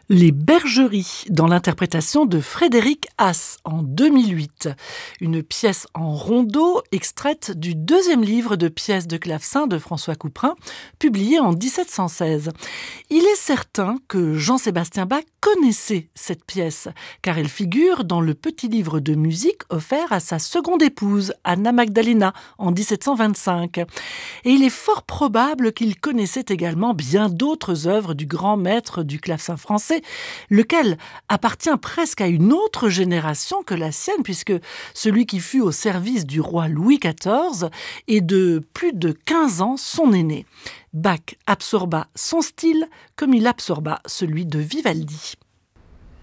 Les Bergeries, dans l'interprétation de Frédéric Haas en 2008. Une pièce en rondeau extraite du deuxième livre de pièces de clavecin de François Couperin, publié en 1716. Il est certain que Jean-Sébastien Bach connaissait cette pièce, car elle figure dans le petit livre de musique offert à sa seconde épouse, Anna Magdalena, en 1725. Et il est fort probable qu'il connaissait également bien d'autres œuvres du grand maître du clavecin français, lequel appartient presque à une autre génération que la sienne, puisque celui qui fut au service du roi Louis XIV est de plus de 15 ans son aîné. Bach absorba son style comme il absorba celui de Vivaldi.